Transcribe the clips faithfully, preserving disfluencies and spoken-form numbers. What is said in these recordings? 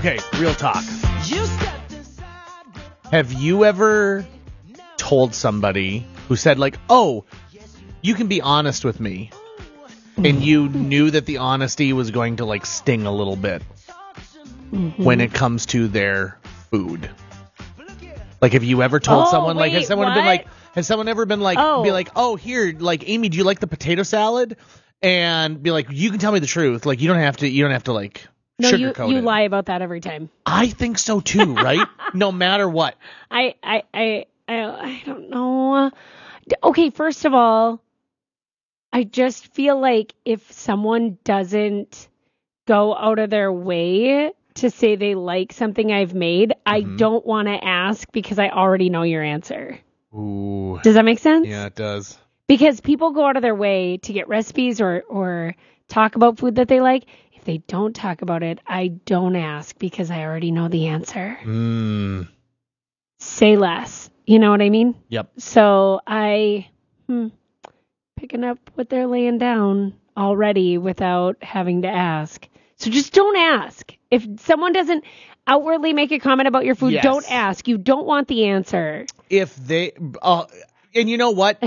Okay, real talk. Have you ever told somebody who said, like, oh, you can be honest with me, and you knew that the honesty was going to, like, sting a little bit mm-hmm. when it comes to their food? Like, have you ever told oh, someone, wait, like, has someone what? been like, has someone ever been like, oh. be like, oh, here, like, Amy, do you like the potato salad? And be like, you can tell me the truth. Like, you don't have to, you don't have to, like, No, you, sugarcoat you it. lie about that every time. I think so too, right? No matter what. I, I, I, I, I don't know. Okay, first of all, I just feel like if someone doesn't go out of their way to say they like something I've made, mm-hmm. I don't want to ask because I already know your answer. Ooh. Does that make sense? Yeah, it does. Because people go out of their way to get recipes or, or talk about food that they like. If they don't talk about it, I don't ask because I already know the answer. Mm. Say less. You know what I mean? Yep. So I, hmm, picking up what they're laying down already without having to ask. So just don't ask. If someone doesn't outwardly make a comment about your food, yes. don't ask. You don't want the answer. If they, uh, and you know what?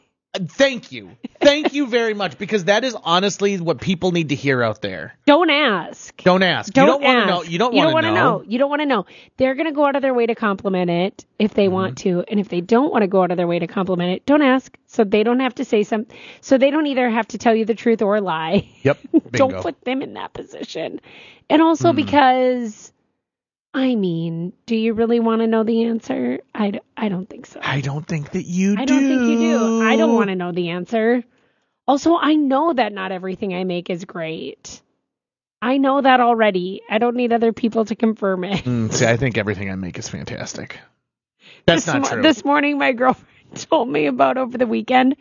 Thank you. Thank you very much, because that is honestly what people need to hear out there. Don't ask. Don't ask. Don't you don't want to ask. know. You don't you want don't to know. know. You don't want to know. They're going to go out of their way to compliment it if they mm-hmm. want to. And if they don't want to go out of their way to compliment it, don't ask. So they don't have to say something. So they don't either have to tell you the truth or lie. Yep. Don't put them in that position. And also mm. because... I mean, do you really want to know the answer? I, d- I don't think so. I don't think that you do. I don't think you do. I don't want to know the answer. Also, I know that not everything I make is great. I know that already. I don't need other people to confirm it. Mm, see, I think everything I make is fantastic. That's this not mo- true. This morning, my girlfriend told me about over the weekend.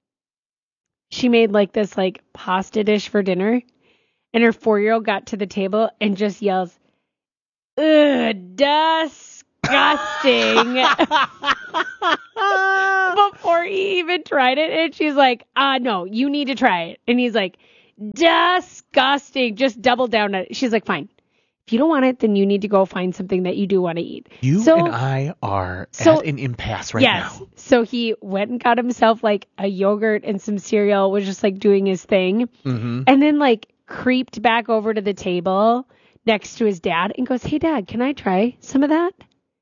She made like this like pasta dish for dinner, and her four-year-old got to the table and just yells, ugh, disgusting. Before he even tried it. And she's like, uh, no, you need to try it. And he's like, disgusting. Just double down on it. She's like, fine. If you don't want it, then you need to go find something that you do want to eat. You so, and I are so, at an impasse right yes. now. So he went and got himself like a yogurt and some cereal, was just like doing his thing. Mm-hmm. And then like creeped back over to the table next to his dad and goes, hey, Dad, can I try some of that?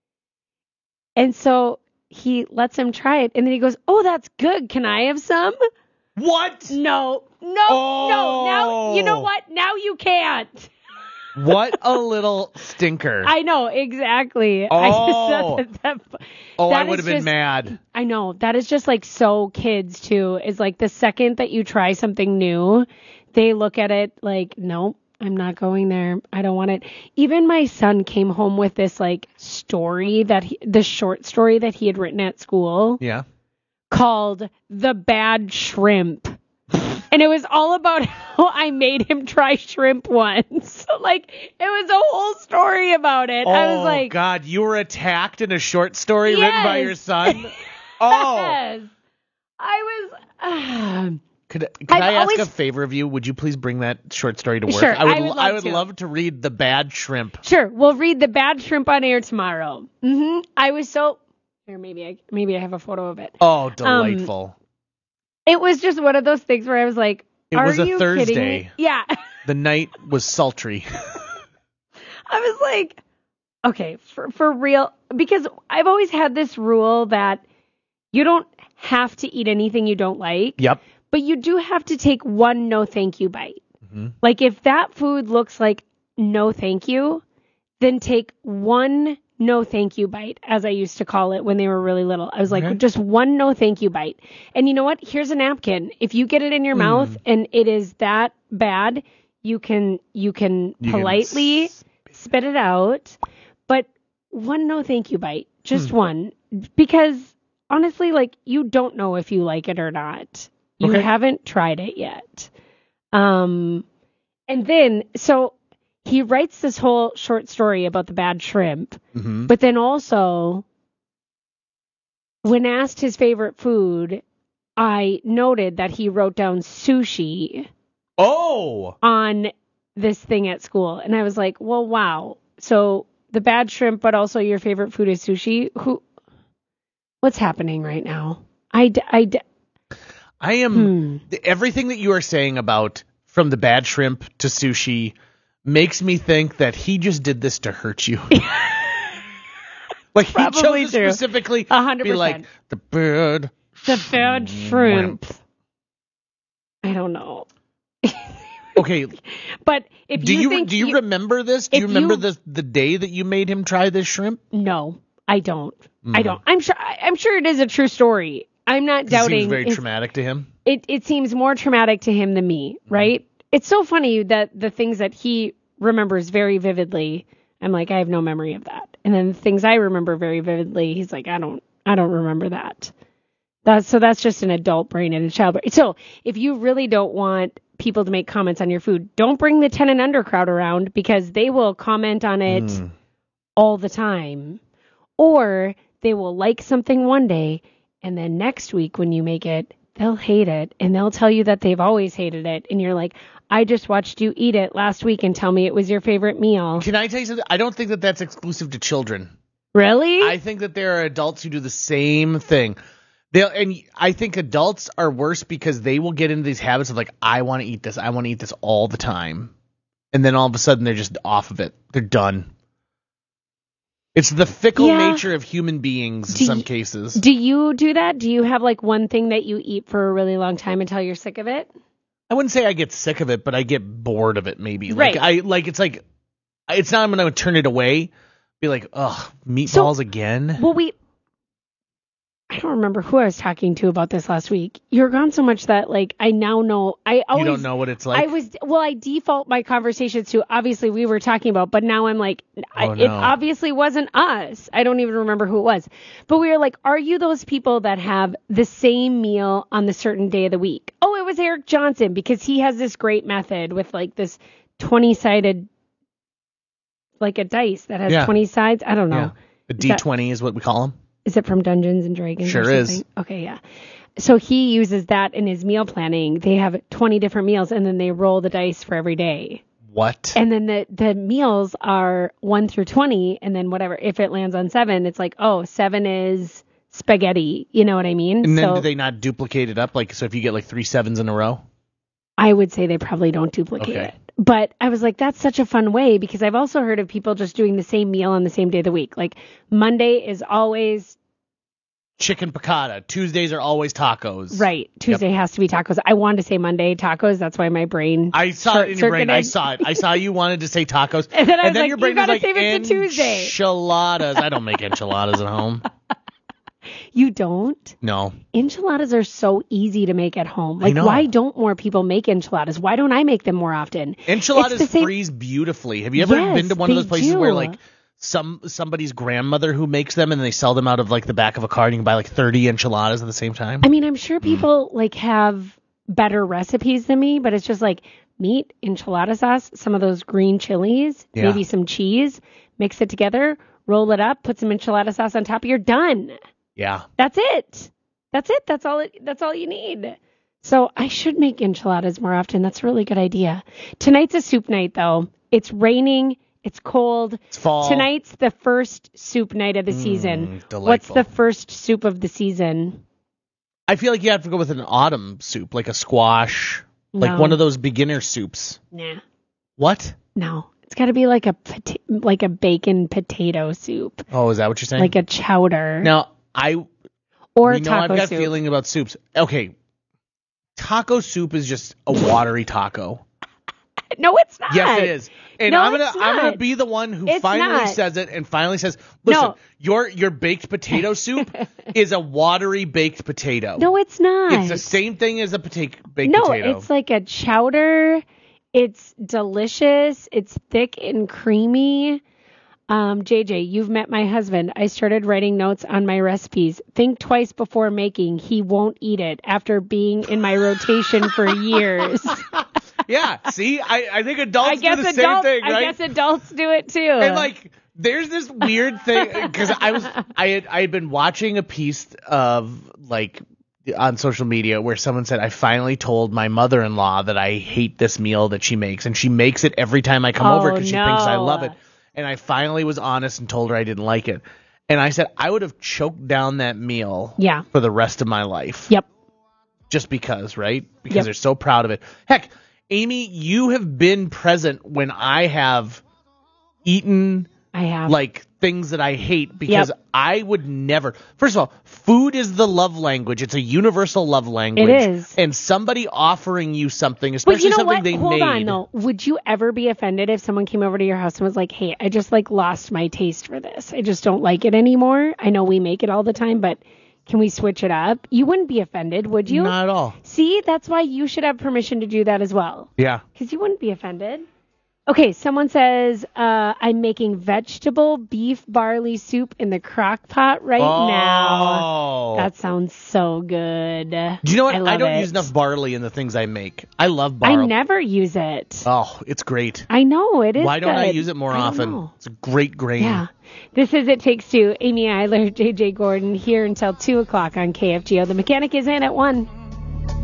And so he lets him try it. And then he goes, oh, that's good. Can I have some? What? No, no, oh. no. Now, you know what? Now you can't. What a little stinker. I know, exactly. Oh, I just that, that, oh that I would have been just, mad. I know. That is just like so kids, too. Is like the second that you try something new, they look at it like, nope. I'm not going there. I don't want it. Even my son came home with this like story that he, the short story that he had written at school. Yeah. Called The Bad Shrimp. And it was all about how I made him try shrimp once. Like, it was a whole story about it. Oh, I was like, Oh, God, you were attacked in a short story yes. written by your son? Oh. Yes. I was... Uh, Could, could I ask always... a favor of you? Would you please bring that short story to work? Sure, I would, I would love I would to. love to read The Bad Shrimp. Sure, we'll read The Bad Shrimp on air tomorrow. Mm-hmm. I was so... Or maybe I maybe I have a photo of it. Oh, delightful. Um, it was just one of those things where I was like, it are was a you Thursday. kidding me? Yeah. The night was sultry. I was like, okay, for, for real. Because I've always had this rule that you don't have to eat anything you don't like. Yep. But you do have to take one no thank you bite. Mm-hmm. Like if that food looks like no thank you, then take one no thank you bite, as I used to call it when they were really little. I was like, okay. just one no thank you bite. And you know what? Here's a napkin. If you get it in your mm. mouth and it is that bad, you can you can you politely can spit. spit it out. But one no thank you bite, just mm. one. Because honestly, like you don't know if you like it or not. You okay. haven't tried it yet. Um, and then, so he writes this whole short story about the bad shrimp, mm-hmm. but then also, when asked his favorite food, I noted that he wrote down sushi. Oh! On this thing at school. And I was like, well, wow. so the bad shrimp, but also your favorite food is sushi. Who? What's happening right now? I, d- I, d- I am hmm. everything that you are saying about from the bad shrimp to sushi makes me think that he just did this to hurt you. Like he Probably chose to true. specifically one hundred percent. be like the bad, the bad shrimp. I don't know. Okay, but if do you, you think do you, you remember this? Do you remember you, the the day that you made him try this shrimp? No, I don't. Mm. I don't. I'm sure. I'm sure it is a true story. I'm not doubting. It seems very traumatic to him. It it seems more traumatic to him than me, right? Mm. It's so funny that the things that he remembers very vividly, I'm like, I have no memory of that. And then the things I remember very vividly, he's like, I don't, I don't remember that. That's so that's just an adult brain and a child brain. So if you really don't want people to make comments on your food, don't bring the ten and under crowd around because they will comment on it mm. all the time. Or they will like something one day and then next week when you make it, they'll hate it and they'll tell you that they've always hated it. And you're like, I just watched you eat it last week and tell me it was your favorite meal. Can I tell you something? I don't think that that's exclusive to children. Really? I think that there are adults who do the same thing. They'll, and I think adults are worse because they will get into these habits of like, I want to eat this. I want to eat this all the time. And then all of a sudden they're just off of it. They're done. It's the fickle yeah. nature of human beings do in some y- cases. Do you do that? Do you have like one thing that you eat for a really long time until you're sick of it? I wouldn't say I get sick of it, but I get bored of it maybe. Right. Like I like it's like it's not I'm going to turn it away. Be like, "Ugh, meatballs so, again?" Well, we I don't remember who I was talking to about this last week. You're gone so much that like I now know I always You don't know what it's like. I was well, I default my conversations to obviously we were talking about, but now I'm like oh, I, no. it obviously wasn't us. I don't even remember who it was. But we were like, are you those people that have the same meal on the certain day of the week? Oh, it was Eric Johnson because he has this great method with like this twenty-sided like a dice that has yeah. twenty sides. I don't know. Yeah. A D twenty is what we call them. Is it from Dungeons and Dragons? Sure or is. Okay, yeah. So he uses that in his meal planning. They have twenty different meals, and then they roll the dice for every day. What? And then the, the meals are one through twenty, and then whatever. If it lands on seven, it's like, oh, seven is spaghetti. You know what I mean? And then so, do they not duplicate it up? Like, so if you get like three sevens in a row? I would say they probably don't duplicate okay. it. But I was like, that's such a fun way because I've also heard of people just doing the same meal on the same day of the week. Like Monday is always chicken piccata. Tuesdays are always tacos. Right. Tuesday yep. has to be tacos. I wanted to say Monday tacos. That's why my brain. I saw short- it in your brain. I saw it. I saw you wanted to say tacos. and then, I and was then like, your brain you was like, save it to Tuesday. Enchiladas. I don't make enchiladas at home. You don't? No. Enchiladas are so easy to make at home. Like, why don't more people make enchiladas? Why don't I make them more often? Enchiladas freeze beautifully. Have you ever yes, been to one of those places do. where like some somebody's grandmother who makes them and they sell them out of like the back of a car and you can buy like thirty enchiladas at the same time? I mean, I'm sure people mm. like have better recipes than me, but it's just like meat, enchilada sauce, some of those green chilies, yeah. maybe some cheese, mix it together, roll it up, put some enchilada sauce on top, you're done. Yeah. That's it. That's it. That's all it, that's all you need. So I should make enchiladas more often. That's a really good idea. Tonight's a soup night though. It's raining. It's cold. It's fall. Tonight's the first soup night of the mm, season. Delightful. What's the first soup of the season? I feel like you have to go with an autumn soup, like a squash, no. like one of those beginner soups. Nah. What? No. It's got to be like a pota- like a bacon potato soup. Oh, is that what you're saying? Like a chowder. Now, I or you know taco I've got soup. feeling about soups. Okay. Taco soup is just a watery taco. No, it's not. Yes, it is. And no, I'm gonna it's I'm not. gonna be the one who it's finally not. says it and finally says, listen, no. your your baked potato soup is a watery baked potato. No, it's not. It's the same thing as a pota- baked no, potato. No, it's like a chowder. It's delicious. It's thick and creamy. Um, J J, you've met my husband. I started writing notes on my recipes. Think twice before making. He won't eat it after being in my rotation for years. Yeah, see, I, I think adults I guess do the adults, same thing, right? I guess adults do it too. And like, there's this weird thing because I was I had I had been watching a piece of like on social media where someone said I finally told my mother-in-law that I hate this meal that she makes, and she makes it every time I come oh, over because no. she thinks I love it. and I finally was honest and told her I didn't like it. And I said I would have choked down that meal yeah. for the rest of my life. Yep. Just because, right? Because yep. they're so proud of it. Heck, Amy, you have been present when I have eaten I have. like things that I hate because yep. I would never. First of all, food is the love language. It's a universal love language. It is. And somebody offering you something, especially but you know something what? they Hold made. Hold on, though. Would you ever be offended if someone came over to your house and was like, hey, I just like lost my taste for this. I just don't like it anymore. I know we make it all the time, but can we switch it up? You wouldn't be offended, would you? Not at all. See, that's why you should have permission to do that as well. Yeah. Because you wouldn't be offended. Okay, someone says, uh, I'm making vegetable beef barley soup in the crock pot right oh. now. That sounds so good. Do you know what? I, I don't it. use enough barley in the things I make. I love barley. I never use it. Oh, it's great. I know, it is Why don't good. I use it more I often? It's a great grain. Yeah. This is It Takes Two. Amy Eiler, J J Gordon, here until two o'clock on K F G O. The Mechanic is in at one.